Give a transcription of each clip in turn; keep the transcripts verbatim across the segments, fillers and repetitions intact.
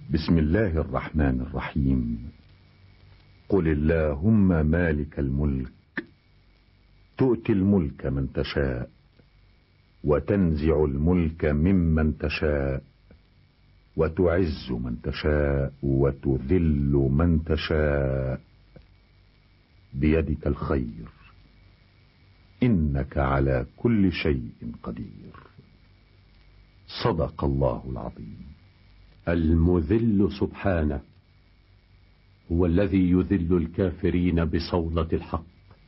بسم الله الرحمن الرحيم. قل اللهم مالك الملك تؤتي الملك من تشاء وتنزع الملك ممن تشاء وتعز من تشاء وتذل من تشاء بيدك الخير إنك على كل شيء قدير. صدق الله العظيم. المذل سبحانه هو الذي يذل الكافرين بصولة الحق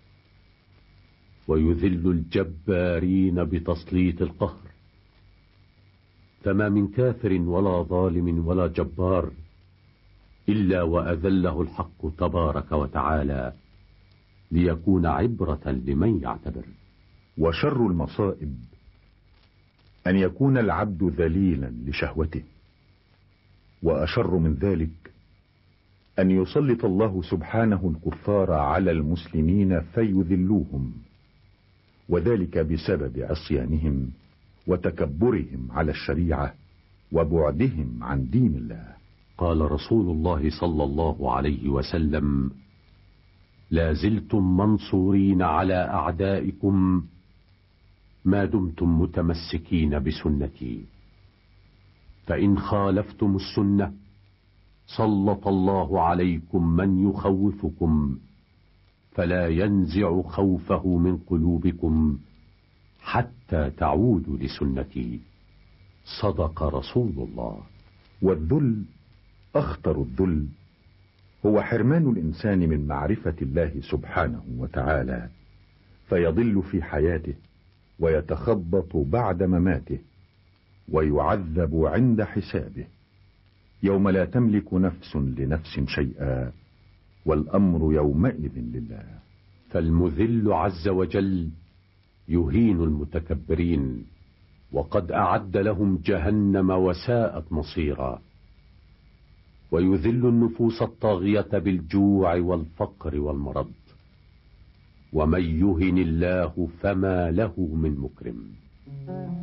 ويذل الجبارين بتسليط القهر، فما من كافر ولا ظالم ولا جبار إلا وأذله الحق تبارك وتعالى ليكون عبرة لمن يعتبر. وشر المصائب أن يكون العبد ذليلا لشهوته، وأشر من ذلك أن يسلط الله سبحانه الكفار على المسلمين فيذلوهم، وذلك بسبب عصيانهم وتكبرهم على الشريعة وبعدهم عن دين الله. قال رسول الله صلى الله عليه وسلم: لا زلتم منصورين على أعدائكم ما دمتم متمسكين بسنتي، فإن خالفتم السنة سلط الله عليكم من يخوفكم فلا ينزع خوفه من قلوبكم حتى تعودوا لسنتي. صدق رسول الله. والذل أخطر الذل هو حرمان الإنسان من معرفة الله سبحانه وتعالى، فيضل في حياته ويتخبط بعد مماته ويعذب عند حسابه يوم لا تملك نفس لنفس شيئا والأمر يومئذ لله. فالمذل عز وجل يهين المتكبرين، وقد أعد لهم جهنم وساءت مصيرا، ويذل النفوس الطاغية بالجوع والفقر والمرض، ومن يهن الله فما له من مكرم.